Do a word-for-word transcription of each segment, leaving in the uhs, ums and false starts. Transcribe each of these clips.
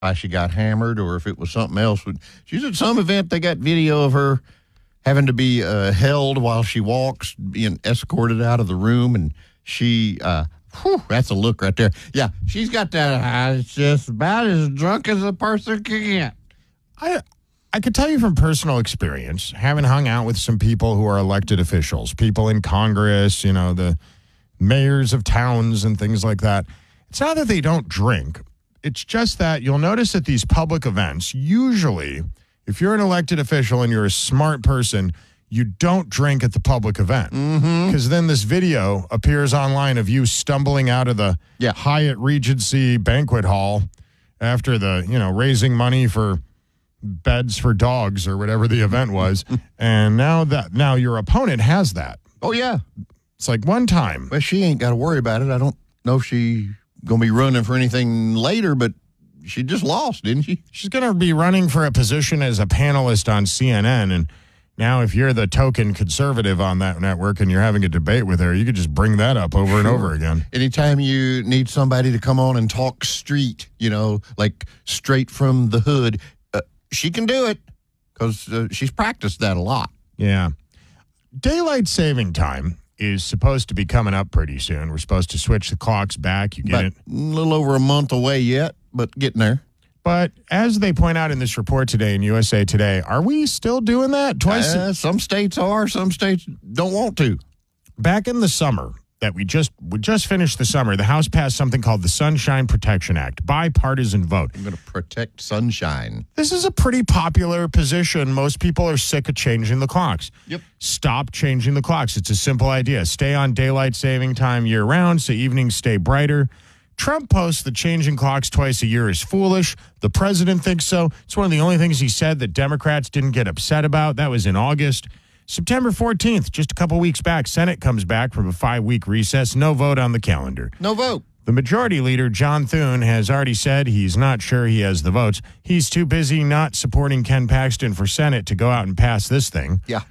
why she got hammered or if it was something else. She's at some event. They got video of her having to be uh, held while she walks, being escorted out of the room, and she, uh, whew, that's a look right there. Yeah, she's got that, uh, it's just about as drunk as a person can get. I I could tell you from personal experience, having hung out with some people who are elected officials, people in Congress, you know, the mayors of towns and things like that. It's not that they don't drink. It's just that you'll notice at these public events, usually, if you're an elected official and you're a smart person, you don't drink at the public event. Because mm-hmm. then this video appears online of you stumbling out of the yeah. Hyatt Regency banquet hall after the, you know, raising money for beds for dogs or whatever the event was. And now that now your opponent has that. Oh, yeah. It's like one time. Well, she ain't got to worry about it. I don't know if she going to be running for anything later, but she just lost, didn't she? She's going to be running for a position as a panelist on C N N. And now if you're the token conservative on that network and you're having a debate with her, you could just bring that up over sure. and over again. Anytime you need somebody to come on and talk street, you know, like straight from the hood, uh, she can do it because uh, she's practiced that a lot. Yeah. Daylight saving time is supposed to be coming up pretty soon. We're supposed to switch the clocks back. You get but it? A little over a month away yet, but getting there. But as they point out in this report today in U S A Today, are we still doing that twice? Uh, some states are, some states don't want to. Back in the summer that we just we just finished the summer, the House passed something called the Sunshine Protection Act, bipartisan vote. I'm going to protect sunshine. This is a pretty popular position. Most people are sick of changing the clocks. Yep. Stop changing the clocks. It's a simple idea. Stay on daylight saving time year round so evenings stay brighter. Trump posts that changing clocks twice a year is foolish. The president thinks so. It's one of the only things he said that Democrats didn't get upset about. That was in August. September fourteenth, just a couple weeks back, Senate comes back from a five-week recess. No vote on the calendar. No vote. The majority leader, John Thune, has already said he's not sure he has the votes. He's too busy not supporting Ken Paxton for Senate to go out and pass this thing. Yeah.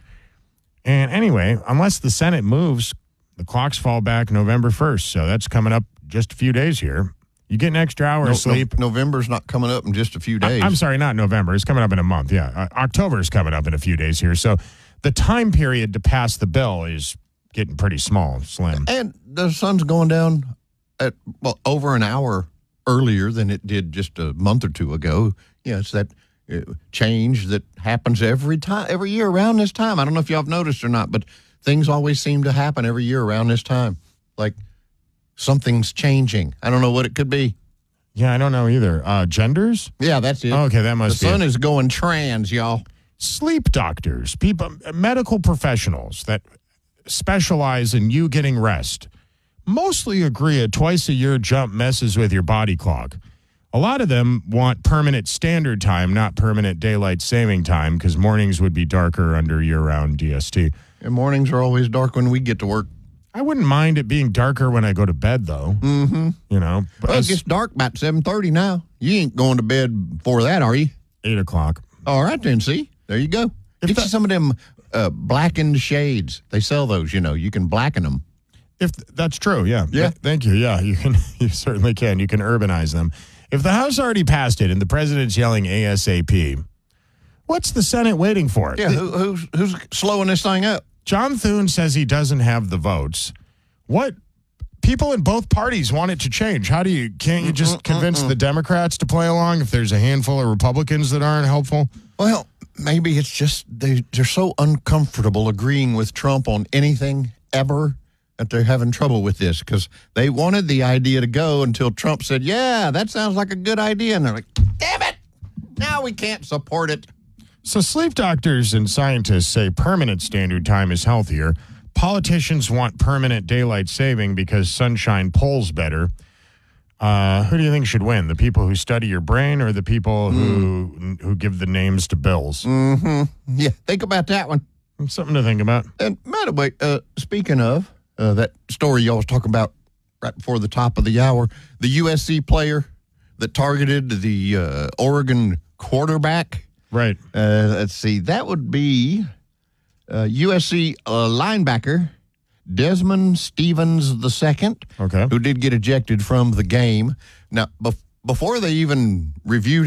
And anyway, unless the Senate moves, the clocks fall back November first. So that's coming up just a few days here. You get an extra hour no, of sleep. No, November's not coming up in just a few days. I, I'm sorry, not November. It's coming up in a month. Yeah. Uh, October's coming up in a few days here. So the time period to pass the bill is getting pretty small, slim. And the sun's going down at, well, over an hour earlier than it did just a month or two ago. Yeah, it's that uh, change that happens every time, every year around this time. I don't know if y'all have noticed or not, but things always seem to happen every year around this time. Like something's changing. I don't know what it could be. Yeah, I don't know either. Uh, genders? Yeah, that's it. Oh, okay, that must the be The sun it. is going trans, y'all. Sleep doctors, people, medical professionals that specialize in you getting rest, mostly agree a twice-a-year jump messes with your body clock. A lot of them want permanent standard time, not permanent daylight saving time, because mornings would be darker under year-round D S T. And mornings are always dark when we get to work. I wouldn't mind it being darker when I go to bed, though. Mm-hmm. You know. Well, it gets dark about seven thirty now. You ain't going to bed before that, are you? eight o'clock. All right, then, see? There you go. If Get that, you some of them uh, blackened shades. They sell those, you know. You can blacken them. If that's true, yeah. Yeah. Th- thank you. Yeah, you can. You certainly can. You can urbanize them. If the House already passed it and the president's yelling ASAP, what's the Senate waiting for? Yeah, who, who's, who's slowing this thing up? John Thune says he doesn't have the votes. What? People in both parties want it to change. How do you, can't you just convince the Democrats to play along if there's a handful of Republicans that aren't helpful? Well, maybe it's just they, they're so uncomfortable agreeing with Trump on anything ever that they're having trouble with this because they wanted the idea to go until Trump said, yeah, that sounds like a good idea. And they're like, damn it, now we can't support it. So sleep doctors and scientists say permanent standard time is healthier. Politicians want permanent daylight saving because sunshine polls better. Uh, who do you think should win? The people who study your brain or the people who mm. who give the names to bills? Mm-hmm. Yeah, think about that one. Something to think about. And by the way, uh, speaking of uh, that story y'all was talking about right before the top of the hour, the U S C player that targeted the uh, Oregon quarterback. Right. Uh, let's see. That would be uh, U S C uh, linebacker Desmond Stevens the second, okay, who did get ejected from the game. Now, bef- before they even reviewed